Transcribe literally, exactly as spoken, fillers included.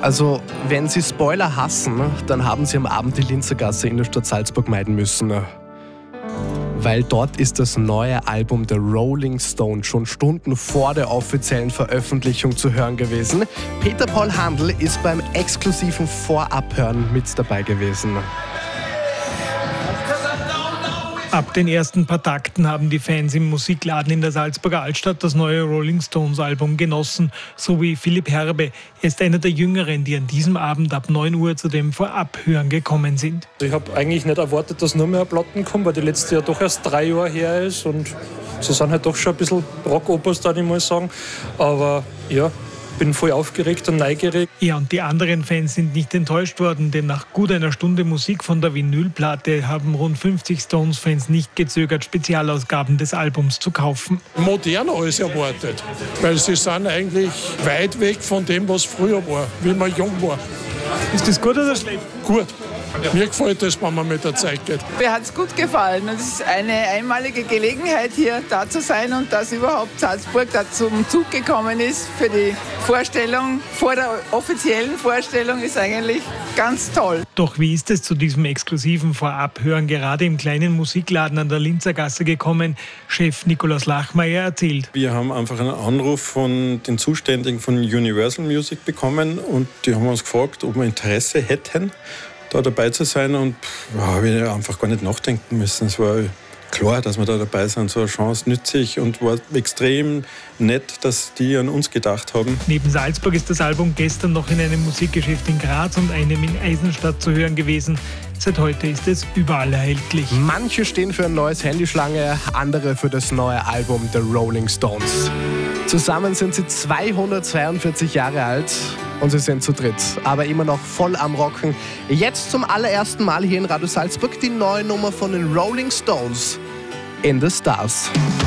Also, wenn Sie Spoiler hassen, dann haben Sie am Abend die Linzergasse in der Stadt Salzburg meiden müssen. Weil dort ist das neue Album der Rolling Stones schon Stunden vor der offiziellen Veröffentlichung zu hören gewesen. Peter Paul Handel ist beim exklusiven Vorabhören mit dabei gewesen. Ab den ersten paar Takten haben die Fans im Musikladen in der Salzburger Altstadt das neue Rolling Stones Album genossen, so wie Philipp Herbe. Er ist einer der Jüngeren, die an diesem Abend ab neun Uhr zu dem Vorabhören gekommen sind. Ich habe eigentlich nicht erwartet, dass noch mehr Platten kommen, weil die letzte Jahr doch erst drei Jahre her ist und sie sind halt doch schon ein bisschen Rock-Opers, da ich mal sagen. Aber ja, bin voll aufgeregt und neugierig. Ja, und die anderen Fans sind nicht enttäuscht worden, denn nach gut einer Stunde Musik von der Vinylplatte haben rund fünfzig Stones-Fans nicht gezögert, Spezialausgaben des Albums zu kaufen. Modern alles erwartet, weil sie sind eigentlich weit weg von dem, was früher war, wie man jung war. Ist das gut oder schlecht? Gut. Mir gefällt es, wenn man mit der Zeit geht. Mir hat es gut gefallen. Es ist eine einmalige Gelegenheit, hier da zu sein und dass überhaupt Salzburg da zum Zug gekommen ist für die Vorstellung. Vor der offiziellen Vorstellung ist eigentlich ganz toll. Doch wie ist es zu diesem exklusiven Vorabhören gerade im kleinen Musikladen an der Linzergasse gekommen? Chef Nikolaus Lachmeier erzählt. Wir haben einfach einen Anruf von den Zuständigen von Universal Music bekommen und die haben uns gefragt, ob wir Interesse hätten, da dabei zu sein, und ja, habe ich einfach gar nicht nachdenken müssen. Es war klar, dass wir da dabei sind, so eine Chance nützlich, und war extrem nett, dass die an uns gedacht haben. Neben Salzburg ist das Album gestern noch in einem Musikgeschäft in Graz und einem in Eisenstadt zu hören gewesen. Seit heute ist es überall erhältlich. Manche stehen für ein neues Handyschlange, andere für das neue Album der Rolling Stones. Zusammen sind sie zweihundertzweiundvierzig Jahre alt und sie sind zu dritt, aber immer noch voll am Rocken. Jetzt zum allerersten Mal hier in Radio Salzburg die neue Nummer von den Rolling Stones, In the Stars.